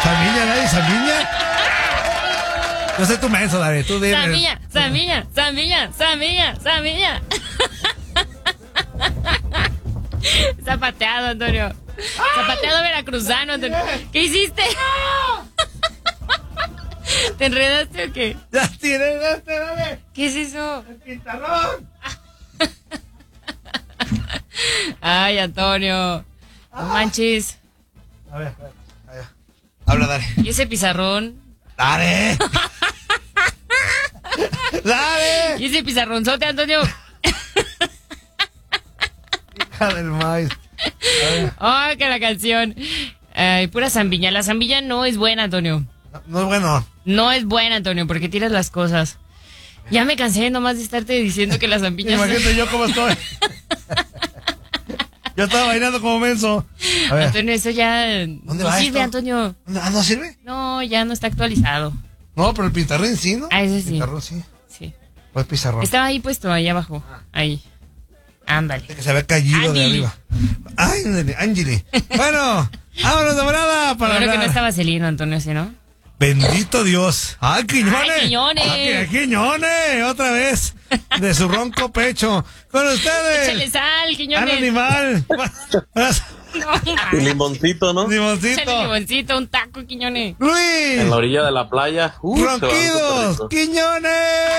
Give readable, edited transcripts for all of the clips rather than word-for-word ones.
¿Zambiña, nadie? ¿Zambiña? No sé, tú menso, Dale, tú dime. Zambiña. Zapateado, Antonio. Zapateado veracruzano, Antonio. ¿Qué hiciste? ¿Te enredaste o qué? Ya tiraste, dale. ¿Qué es eso? El pintarrón. Ay, Antonio. No manches. A ver. Habla, dale. ¿Y ese pizarrón? ¡Dale! ¡Dale! ¿Y ese pizarronzote, Antonio? Hija del maíz. Ay, que la canción. Ay, pura zambiña. La zambiña no es buena, Antonio. No es bueno. No es buena, Antonio, porque tiras las cosas. Ya me cansé nomás de estarte diciendo que la zambiña... Imagínate yo cómo estoy. Yo estaba bailando como menso. A ver. Antonio, eso ya ¿Dónde no va sirve, esto? Antonio. ¿No sirve? No, ya no está actualizado. No, pero el pintarrón sí, ¿no? Ah, ese sí. El pintarrón sí. Sí. ¿Cuál pizarrón? Estaba ahí puesto, ahí abajo. Ahí. Ándale. Que se había caído de arriba. Ay, Ángeli. Bueno, vámonos de volada para Claro que no hablar. estaba Celino, Antonio, ¿sí, no? Bendito Dios. ¡Ay, Quiñones! ¡Ay, Quiñones! ¡Ay, Quiñones! Otra vez. De su ronco pecho. Con ustedes. Échale sal, Al Quiñones. animal. Y limoncito, ¿no? Limoncito. Échale limoncito, un taco, Quiñones. Luis. En la orilla de la playa. Se va Ronquidos. súper rico. Quiñones.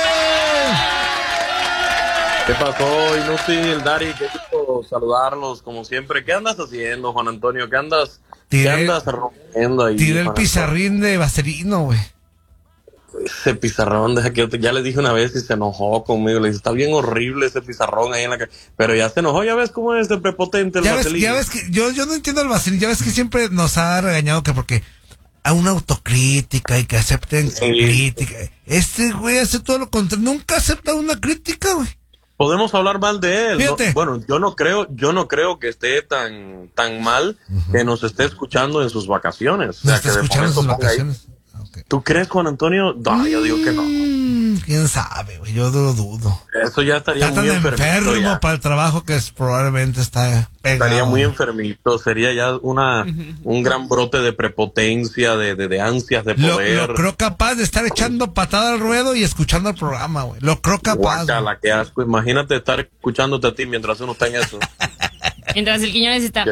¿Qué pasó, Inútil, Dari? Qué gusto saludarlos, como siempre. ¿Qué andas haciendo, Juan Antonio? ¿Qué andas rompiendo ahí? Tiré el Juan pizarrín de vaselino, güey. Ese pizarrón, deja que ya le dije una vez y se enojó conmigo. Le dije, está bien horrible ese pizarrón ahí en la calle. Pero ya se enojó, ya ves cómo es de prepotente el vaselino. Ya ves que yo no entiendo el vaselino. Ya ves que siempre nos ha regañado que porque a una autocrítica y que acepten crítica. Este güey hace todo lo contrario. Nunca acepta una crítica, güey. Podemos hablar mal de él. Fíjate. No, bueno, yo no creo que esté tan mal que nos esté escuchando en sus vacaciones. O ¿No sea, está que de escuchando sus momento ponga ahí. vacaciones? Okay. ¿Tú crees, Juan Antonio? No, yo digo que no. ¿Quién sabe, güey? Yo lo dudo. Eso ya estaría Está muy tan enfermito. enfermo Ya. para el trabajo que probablemente está pegado. Estaría muy enfermito. Sería ya un gran brote de prepotencia, de ansias de poder. Lo creo capaz de estar echando patada al ruedo y escuchando el programa, güey. Lo creo capaz. Guácala, qué asco. Imagínate estar escuchándote a ti mientras uno está en eso. Mientras el Quiñones está...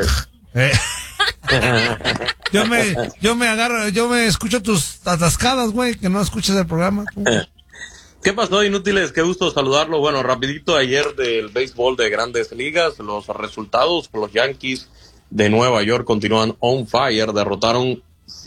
Yo me escucho tus atascadas, güey, que no escuches el programa. ¿Qué pasó, Inútiles? Qué gusto saludarlo. Bueno, rapidito ayer del béisbol de Grandes Ligas, los resultados, los Yankees de Nueva York continúan on fire, derrotaron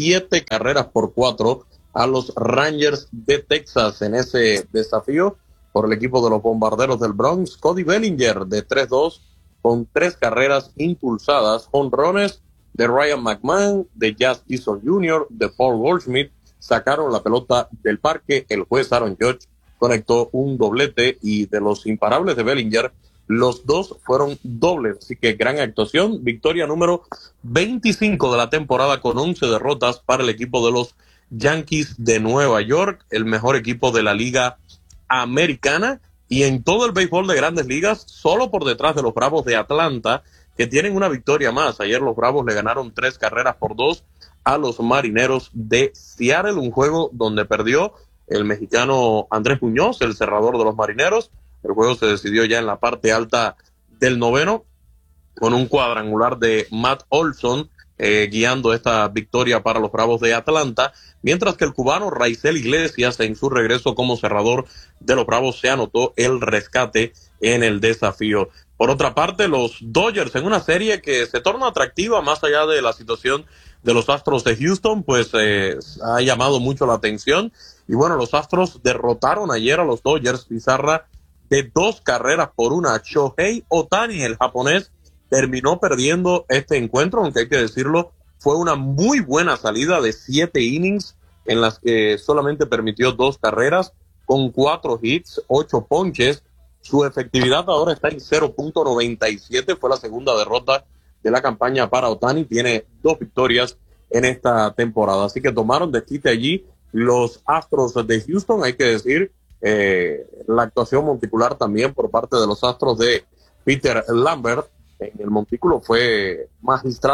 7-4 a los Rangers de Texas en ese desafío por el equipo de los Bombarderos del Bronx. Cody Bellinger de 3-2 con 3 carreras impulsadas, jonrones de Ryan McMahon, de Jazz Chisholm Jr., de Paul Goldschmidt, sacaron la pelota del parque. El juez Aaron Judge conectó un doblete y de los imparables de Bellinger, los dos fueron dobles. Así que gran actuación, victoria número 25 de la temporada con 11 derrotas para el equipo de los Yankees de Nueva York, el mejor equipo de la Liga Americana y en todo el béisbol de Grandes Ligas, solo por detrás de los Bravos de Atlanta, que tienen una victoria más. Ayer los Bravos le ganaron 3-2 a los Marineros de Seattle, un juego donde perdió el mexicano Andrés Muñoz, el cerrador de los Marineros. El juego se decidió ya en la parte alta del noveno, con un cuadrangular de Matt Olson guiando esta victoria para los Bravos de Atlanta, mientras que el cubano Raisel Iglesias, en su regreso como cerrador de los Bravos, se anotó el rescate en el desafío. Por otra parte, los Dodgers, en una serie que se torna atractiva más allá de la situación de los Astros de Houston, pues ha llamado mucho la atención. Y bueno, los Astros derrotaron ayer a los Dodgers, pizarra de 2-1. Shohei Ohtani, el japonés, terminó perdiendo este encuentro, aunque hay que decirlo, fue una muy buena salida de 7 innings en las que solamente permitió 2 carreras, con 4 hits, 8 ponches. Su efectividad ahora está en 0.97, fue la segunda derrota de la campaña para Ohtani, tiene 2 victorias en esta temporada, así que tomaron de quite allí los Astros de Houston. Hay que decir, la actuación monticular también por parte de los Astros de Peter Lambert en el montículo fue magistral,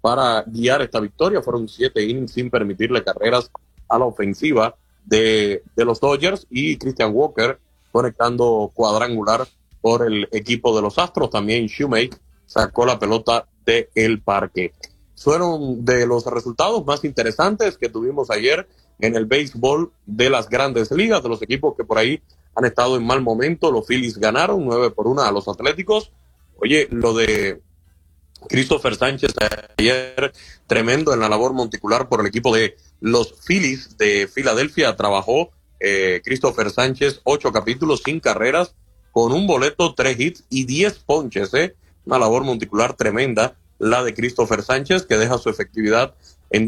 para guiar esta victoria. Fueron 7 innings sin permitirle carreras a la ofensiva de los Dodgers, y Christian Walker conectando cuadrangular por el equipo de los Astros. También Shoemake sacó la pelota del parque. Fueron de los resultados más interesantes que tuvimos ayer en el béisbol de las grandes ligas, de los equipos que por ahí han estado en mal momento. Los Phillies ganaron 9-1 a los Atléticos. Oye, lo de Christopher Sánchez ayer, tremendo en la labor monticular por el equipo de los Phillies de Filadelfia. Trabajó Christopher Sánchez 8 capítulos sin carreras, con un boleto, 3 hits y 10 ponches. Una labor monticular tremenda la de Christopher Sánchez, que deja su efectividad en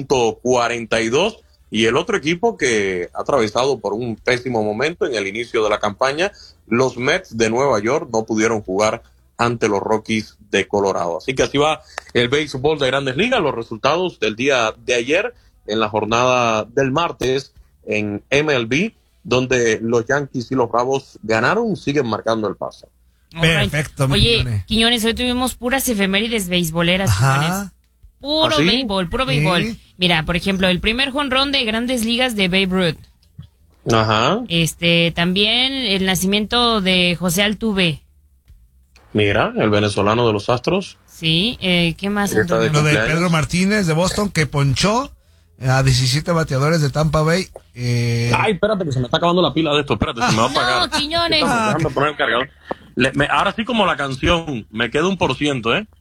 2.42. Y el otro equipo que ha atravesado por un pésimo momento en el inicio de la campaña, los Mets de Nueva York, no pudieron jugar ante los Rockies de Colorado. Así que así va el béisbol de Grandes Ligas. Los resultados del día de ayer en la jornada del martes en MLB, donde los Yankees y los Bravos ganaron, siguen marcando el paso. Perfecto. Oye, Quiñones, hoy tuvimos puras efemérides beisboleras, Quiñones. Puro béisbol, puro béisbol. Mira, por ejemplo, el primer jonrón de Grandes Ligas de Babe Ruth. Ajá. También el nacimiento de José Altuve. Mira, el venezolano de los Astros. Sí, ¿qué más? Lo de Pedro Martínez de Boston, que ponchó a 17 bateadores de Tampa Bay. Ay, espérate, que se me está acabando la pila de esto. Espérate, se me va a apagar. No, Quiñones. Déjame poner el cargador. Ahora sí, como la canción, me queda 1%, ¿eh?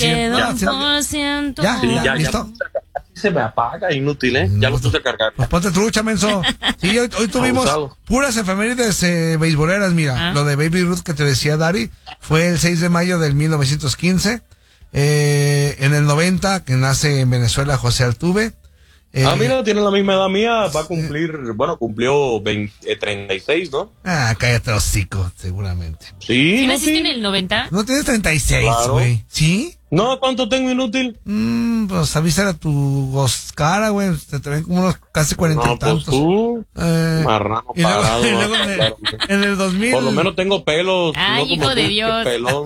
1%. Ya, ¿listo? Se me apaga, inútil, ¿eh? Ya lo puse a cargar. Pues ponte trucha, menso. Sí, hoy tuvimos puras efemérides beisboleras. Mira, lo de Baby Ruth que te decía Dari fue el 6 de mayo del 1915. En el 90, que nace en Venezuela José Altuve. Mira, tiene la misma edad mía, va a cumplir, cumplió 36, ¿no? Cállate, hocico, seguramente. Sí. ¿Sí naciste en el 90? No tienes 36, güey. Claro. ¿Sí? No, ¿cuánto tengo, inútil? Pues avísale a tu Oscara, güey, te ven como unos casi 40 y tantos. Pues tú, marrano parado. En el 2000. Por lo menos tengo pelos. Ay, no, hijo de Dios. Pelón.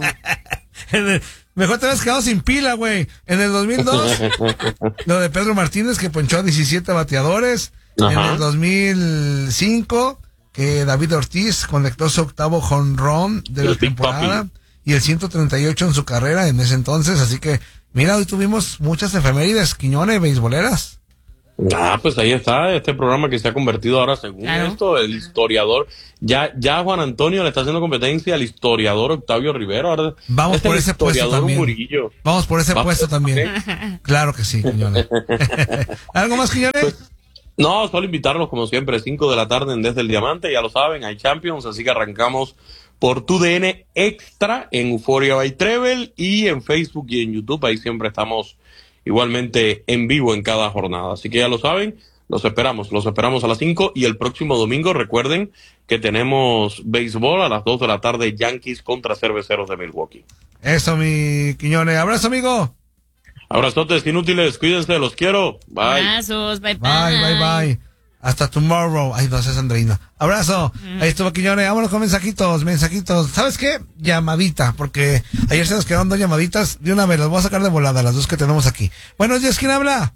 Mejor te habías quedado sin pila, güey. En el 2002, lo de Pedro Martínez, que ponchó a 17 bateadores. Ajá. En el 2005, que David Ortiz conectó su 8º jonrón de la temporada. Y el 138 en su carrera en ese entonces. Así que, mira, hoy tuvimos muchas efemérides, Quiñones, beisboleras. Pues ahí está, este programa que se ha convertido ahora, según esto, el historiador. Ya Juan Antonio le está haciendo competencia al historiador Octavio Rivero. Ahora, vamos por ese puesto también. Murillo. Vamos por ese puesto también. Claro que sí, Quiñones. ¿Algo más, Quiñones? Pues, no, solo invitarlos como siempre, 5 de la tarde en Desde el Diamante, ya lo saben, hay Champions, así que arrancamos por TUDN Extra en Euphoria by Treble y en Facebook y en YouTube, ahí siempre estamos igualmente en vivo en cada jornada. Así que ya lo saben, los esperamos a las 5 y el próximo domingo recuerden que tenemos béisbol a las 2 de la tarde, Yankees contra Cerveceros de Milwaukee. Eso, mi Quiñones. Abrazo, amigo. Abrazotes inútiles, cuídense, los quiero. Bye. Abrazos, bye. Bye. Hasta tomorrow. Ay, no seas Andreina. Abrazo. Ahí estuvo Quiñones. Vámonos con mensajitos. ¿Sabes qué? Llamadita, porque ayer se nos quedaron 2 llamaditas. De una vez, las voy a sacar de volada, las 2 que tenemos aquí. Buenos días, ¿quién habla?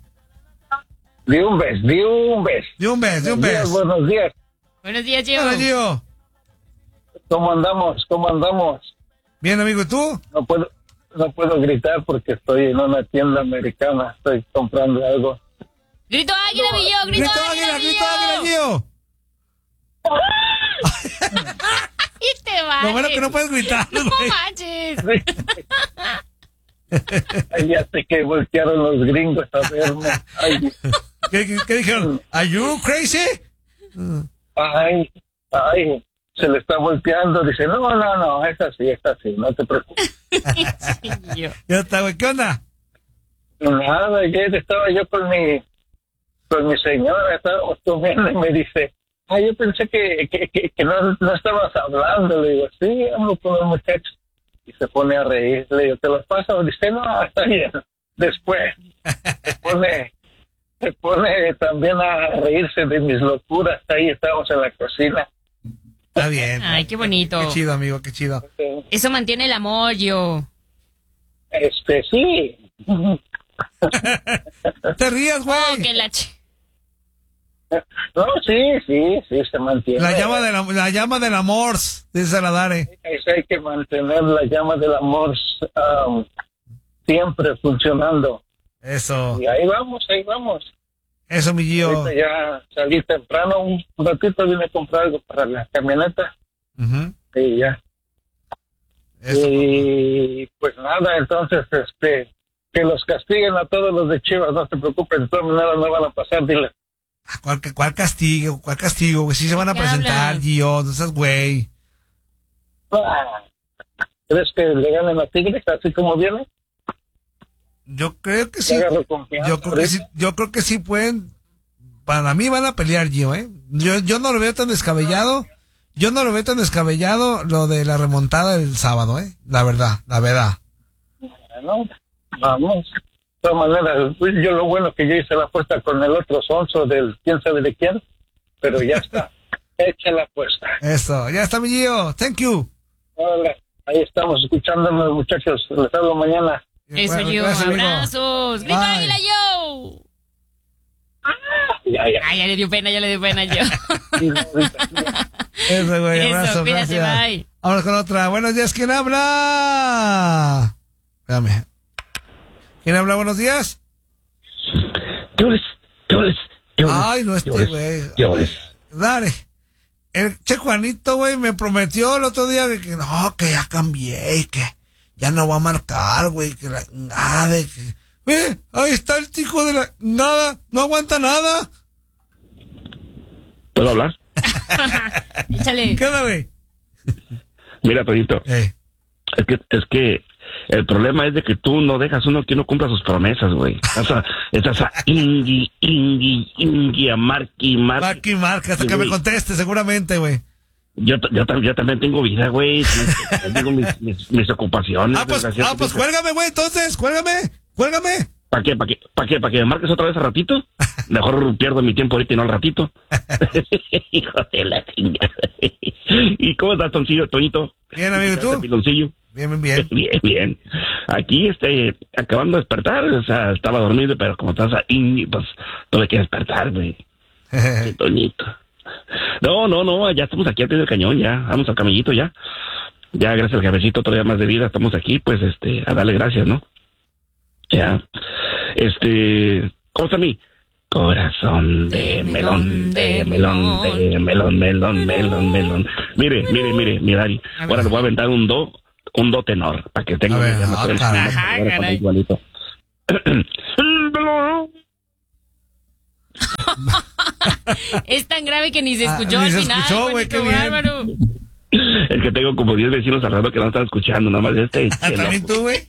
De un beso. Buenos días. Buenos días, Gio. Hola, Gio. ¿Cómo andamos? Bien, amigo, ¿y tú? No puedo gritar porque estoy en una tienda americana. Estoy comprando algo. ¡Grito águila, mi Gio! ¡Grito águila, Gio! Y te vas. Lo bueno que no puedes gritar, no güey. manches. Ya sé que voltearon los gringos a verme. Ay. ¿Qué dijeron? ¿Are you crazy? Ay, se le está volteando. Dice, no, es así, no te preocupes. Ya está, güey, ¿qué onda? Nada, ayer estaba yo con mi señora, estábamos comiendo y me dice, yo pensé que no estabas hablando. Le digo, sí, hablo con los muchachos. Y se pone a reír, le digo, ¿te los paso? Dice, no, está bien. Después se pone también a reírse de mis locuras. Ahí estamos en la cocina. Está bien. Ay, qué bonito. Qué chido, amigo, qué chido. Eso mantiene el amor, Gio. Sí. Te rías, güey. Oh, que No, sí, se mantiene. La llama del amor, dice la Dare. Hay que mantener la llama del amor siempre funcionando. Eso. Y ahí vamos. Eso, mi Gio. Ahorita ya salí temprano, un ratito vine a comprar algo para la camioneta. Uh-huh. Y ya. Eso. Y pues nada, entonces, que los castiguen a todos los de Chivas, no se preocupen, de todas maneras no van a pasar, dile. ¿Cuál castigo? ¿Cuál castigo, güey? Sí se van a presentar, Gio, no seas güey. ¿Crees que le ganen a Tigres así como viene? Yo creo que sí. Yo creo que sí pueden. Para mí van a pelear, Gio, ¿eh? Yo no lo veo tan descabellado. Lo de la remontada del sábado, ¿eh? La verdad. Bueno, vamos. De todas maneras, yo lo bueno que yo hice la apuesta con el otro sonso del quién sabe de quién, pero ya está. Echa la apuesta. Eso, ya está, mi Gio. Thank you. Hola, ahí estamos escuchándonos, muchachos. Les hablo mañana. Eso, Gio. Abrazos. ¡Grita Águila, yo! Ya. Ay, ya le dio pena, yo. Eso, güey, abrazo, cuídate, gracias. bye. Vamos con otra. Buenos días, ¿quién habla? Espérame. ¿Quién habla? Buenos días. Ay, no, güey. Dale. El Che Juanito, güey, me prometió el otro día que no, que ya cambié y que ya no va a marcar, güey, que nada de que... ahí está el chico de la... Nada, no aguanta nada. ¿Puedo hablar? Échale. ¿Qué onda, güey? Mira, Toñito, es que el problema es de que tú no dejas uno que no cumpla sus promesas, güey. Estás a Ingui, a Marky, hasta que me conteste, seguramente, güey. Yo también tengo vida, güey. Tengo mis ocupaciones. Pues cuélgame, güey, entonces, cuélgame. ¿Para qué? ¿Para que me marques otra vez al ratito? Mejor pierdo mi tiempo ahorita y no al ratito. Hijo de la chingada. ¿Y cómo estás, Toñito? Bien, amigo, ¿y tú? Piloncillo. Bien. Aquí, acabando de despertar, o sea, estaba dormido, pero como estás ahí, pues, tuve que despertar, güey. Toñito. No, ya estamos aquí al pie del cañón, ya, vamos al camellito, ya. Ya, gracias al jefecito, todavía más de vida, estamos aquí, pues, a darle gracias, ¿no? Ya. ¿Cómo está mi corazón de melón, melón? Mire, mi Dari, ahora le voy a aventar un do tenor, para que tenga igualito. Es tan grave que ni se escuchó al final. Güey, qué bárbaro. Es que tengo como 10 vecinos al lado que no están escuchando, nada más ¿También tú, güey?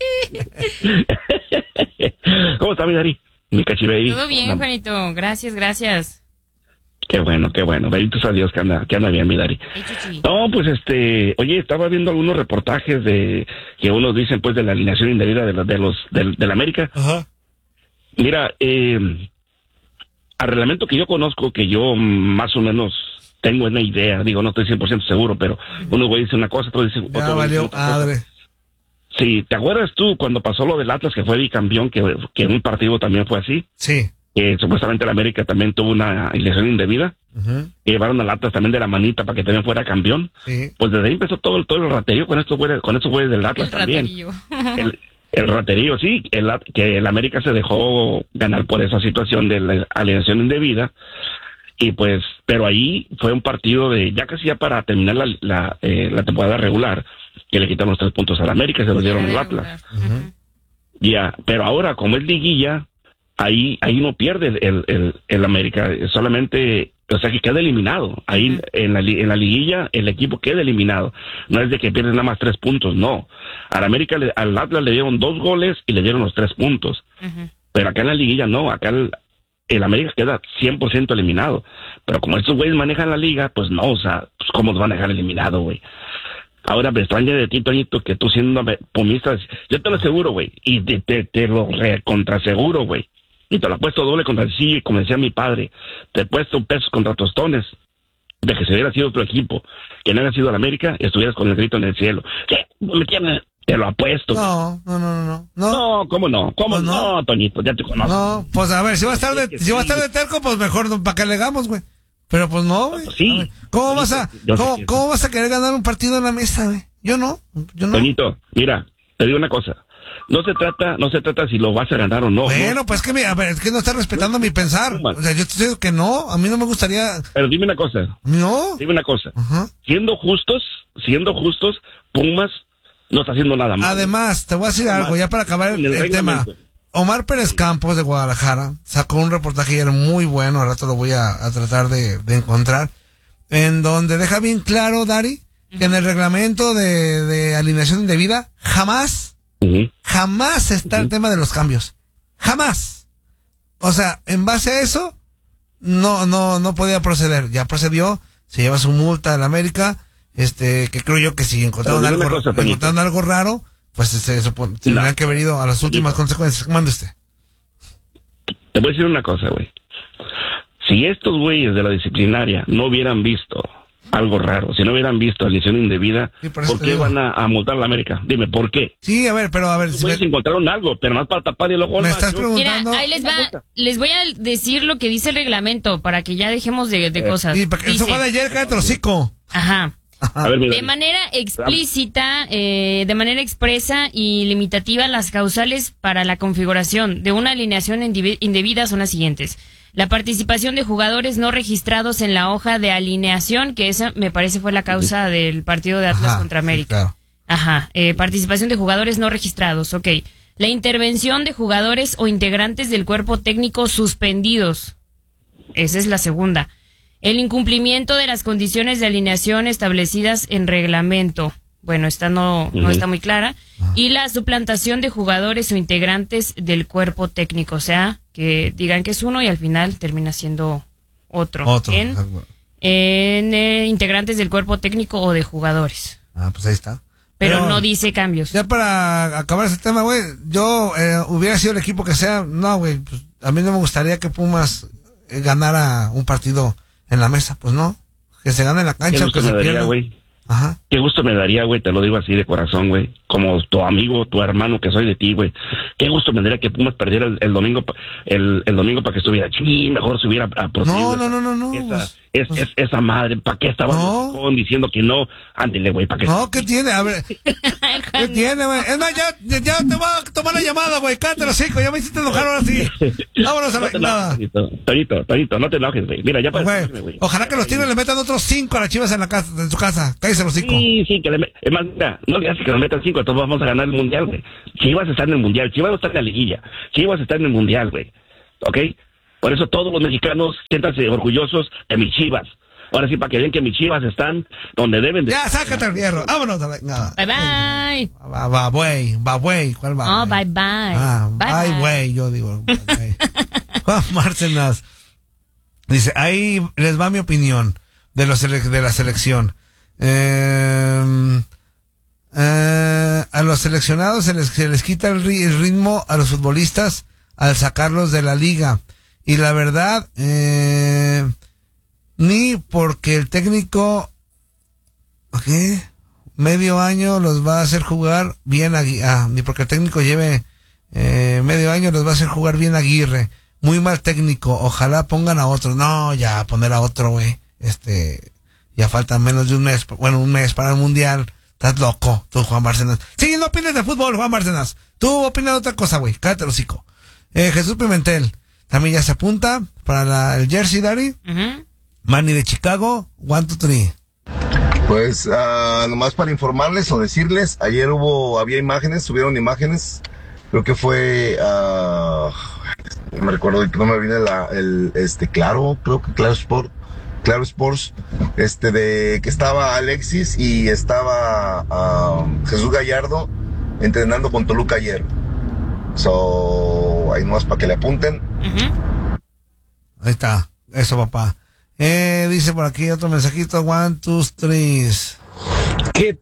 ¿Cómo está mi Dari? Mi cachibaby. Todo bien, Juanito. Gracias. Qué bueno. Benditos a Dios que anda bien, mi Dari. No, pues oye, estaba viendo algunos reportajes de que unos dicen pues de la alineación indebida de la América. Ajá. Mira, al reglamento que yo conozco, que yo más o menos tengo una idea, digo, no estoy 100% seguro, pero unos güeyes dicen una cosa, otros dicen otra. Ya valió madre. Sí, ¿te acuerdas tú cuando pasó lo del Atlas, que fue bicampeón, que en un partido también fue así? Sí. Que supuestamente la América también tuvo una elección indebida. Uh-huh. Y llevaron al Atlas también de la manita para que también fuera campeón. Sí. Pues desde ahí empezó todo el raterío con estos güeyes del Atlas también. El raterío, sí, que el América se dejó ganar por esa situación de la alineación indebida. Y pues, pero ahí fue un partido de ya casi ya para terminar la temporada regular, que le quitaron los 3 puntos al América y se los dieron al Atlas. Uh-huh. Ya, pero ahora como es liguilla, ahí no pierde el América, solamente, o sea, que queda eliminado. Ahí uh-huh. en la liguilla el equipo queda eliminado. No es de que pierden nada más 3 puntos, no. Al América, al Atlas le dieron 2 goles y le dieron los 3 puntos. Uh-huh. Pero acá en la liguilla no, acá el América queda 100% eliminado. Pero como estos güeyes manejan la liga, pues no, o sea, pues cómo los van a dejar eliminado, güey. Ahora me extraña de ti, Toñito, que tú siendo pumista, yo te lo aseguro, güey, y te lo contraseguro, güey. Y te lo apuesto doble contra sí, como decía mi padre. Te he puesto pesos contra tostones. De que si hubiera sido otro equipo, que no hubiera sido el América, estuvieras con el grito en el cielo. ¿Qué? Te lo apuesto. No. No, ¿cómo no? ¿Cómo Pues no. no, Toñito? Ya te conozco. No, pues a ver, si va a estar de terco, pues mejor para que le hagamos, güey. Pero pues no, güey. Sí. ¿Cómo vas a querer ganar un partido en la mesa, güey? Yo no. Toñito, mira, te digo una cosa. No se trata si lo vas a ganar o no. Bueno, ¿no? pues a ver, es que no estás respetando mi pensar. O sea, yo te digo que no, a mí no me gustaría. Pero dime una cosa. No. Dime una cosa. Ajá. Siendo justos, Pumas no está haciendo nada mal. Además, te voy a decir algo, ya para acabar el tema. Omar Pérez Campos de Guadalajara sacó un reportaje ayer muy bueno, al rato lo voy a tratar de encontrar, en donde deja bien claro, Dari, que en el reglamento de alineación indebida jamás está el tema de los cambios. Jamás. O sea, en base a eso, no podía proceder. Ya procedió, se lleva su multa en América, que creo yo que si encontraron algo raro, pues tendrían que haber ido a las últimas consecuencias. Mande usted. Te voy a decir una cosa, güey. Si estos güeyes de la disciplinaria no hubieran visto algo raro, si no hubieran visto alineación indebida, sí, ¿por qué van a multar a la América? Dime, ¿por qué? Sí, a ver, Si encontraron algo, pero más para tapar el ojo. Me estás preguntando. Mira, ahí les voy a decir lo que dice el reglamento para que ya dejemos de cosas. Sí, porque eso fue de ayer, cállate el hocico. Ajá. A ver, mira, de manera explícita, de manera expresa y limitativa, las causales para la configuración de una alineación indebida son las siguientes. La participación de jugadores no registrados en la hoja de alineación, que esa me parece fue la causa del partido de Atlas contra América. Sí, claro. Ajá, participación de jugadores no registrados, ok. La intervención de jugadores o integrantes del cuerpo técnico suspendidos. Esa es la segunda. El incumplimiento de las condiciones de alineación establecidas en reglamento. Bueno, esta no está muy clara. Y la suplantación de jugadores o integrantes del cuerpo técnico. O sea, que digan que es uno y al final termina siendo otro. En integrantes del cuerpo técnico o de jugadores. Pues ahí está. Pero no dice cambios. Ya para acabar ese tema, güey, yo hubiera sido el equipo que sea. No, güey, pues, a mí no me gustaría que Pumas ganara un partido en la mesa, pues no, que se gane en la cancha, que se pierda. Ajá. Qué gusto me daría, güey, te lo digo así de corazón, güey, como tu amigo, tu hermano que soy de ti, güey. Qué gusto me daría que Pumas perdiera el domingo, el domingo para que estuviera, mejor se hubiera procedido. No. Esa madre, ¿para qué estaba diciendo que no? Ándele, güey, ¿para qué? No, ¿qué tiene? A ver, ¿qué tiene, güey? Es más, ya te voy a tomar la llamada, güey, cállate los cinco, ya me hiciste enojar ahora sí. Vámonos a la nada. Torito, no te enojes, güey. Mira, ya para güey. Ojalá que los Tigres le metan otros 5 a las Chivas en su casa. Cállese los 5. Sí, es más, mira, no le haces que nos metan 5, entonces vamos a ganar el Mundial, güey. Chivas está en el Mundial, Chivas está en la liguilla, Chivas está en el Mundial, güey. ¿Ok? Por eso todos los mexicanos siéntanse orgullosos de mis Chivas. Ahora sí, para que vean que mis Chivas están donde deben de... Ya, sácate el hierro. Vámonos a la... Nada. Bye, bye. Va, güey. ¿Cuál va? Oh, bye. Bye, güey. Yo digo, bye. Juan Márcenas dice, ahí les va mi opinión de la selección. A los seleccionados se les quita el ritmo a los futbolistas al sacarlos de la liga. Y la verdad, ni porque el técnico, medio año los va a hacer jugar bien, ni porque el técnico lleve medio año los va a hacer jugar bien Aguirre. Muy mal técnico, ojalá pongan a otro. No, ya poner a otro, güey. Ya falta menos de un mes para el Mundial. Estás loco, tú, Juan Bárcenas. Sí, no opines de fútbol, Juan Bárcenas. Tú opinas de otra cosa, güey. Cállate el hocico. Jesús Pimentel también ya se apunta para el jersey, Dari. Manny de Chicago, 1, 2, 3. Pues nomás para informarles o decirles, ayer había imágenes, subieron imágenes, creo que fue, no me recuerdo, no me viene Claro Sports, de que estaba Alexis y estaba Jesús Gallardo entrenando con Toluca ayer. Ahí nomás para que le apunten. Ahí está, eso, papá. Dice por aquí otro mensajito, 1, 2, 3. ¿Qué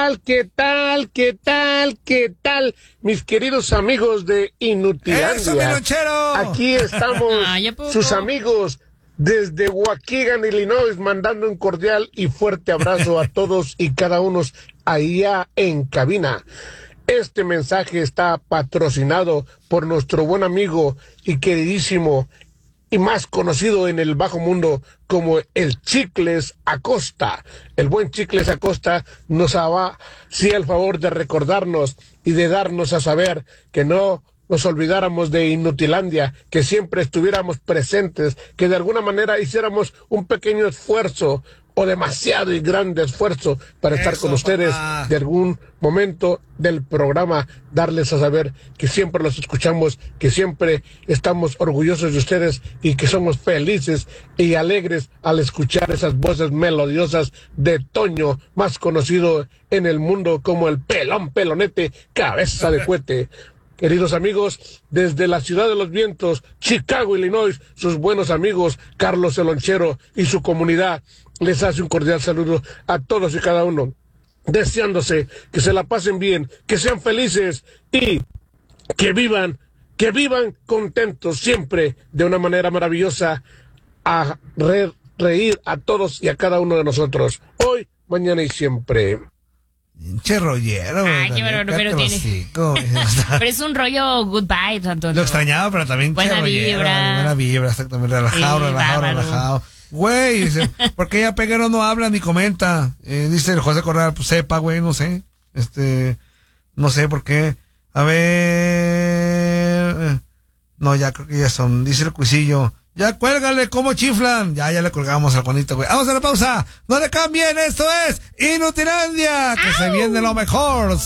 tal, mis queridos amigos de Inutilandia? Aquí estamos, sus amigos desde Waukegan, Illinois, mandando un cordial y fuerte abrazo a todos y cada uno allá en cabina. Este mensaje está patrocinado por nuestro buen amigo y queridísimo y más conocido en el bajo mundo como el Chicles Acosta. El buen Chicles Acosta nos hacía el favor de recordarnos y de darnos a saber que no nos olvidáramos de Inutilandia, que siempre estuviéramos presentes, que de alguna manera hiciéramos un pequeño esfuerzo o demasiado y grande esfuerzo para estar con ustedes de algún momento del programa, darles a saber que siempre los escuchamos, que siempre estamos orgullosos de ustedes y que somos felices y alegres al escuchar esas voces melodiosas de Toño, más conocido en el mundo como el pelonete, cabeza de cohete. Queridos amigos, desde la ciudad de los vientos, Chicago, Illinois, sus buenos amigos Carlos el Lonchero y su comunidad les hace un cordial saludo a todos y cada uno, deseándose que se la pasen bien, que sean felices y que vivan contentos siempre de una manera maravillosa, a reír a todos y a cada uno de nosotros, hoy, mañana y siempre. Che rollero. Ay, qué bueno, pero tiene. Pero es un rollo good vibes, Antonio. Lo extrañaba, pero también buena vibra. Buena vibra, exactamente. Relajado. Güey, ¿por qué ya Peguero no habla ni comenta? Dice el José Corral, pues sepa, güey, no sé. No sé por qué. A ver. No, ya creo que ya son. Dice el Cuisillo. Ya cuélgale, ¿cómo chiflan? Ya le colgamos al Juanito, güey. Vamos a la pausa. No le cambien, esto es Inutilandia, que se viene lo mejor.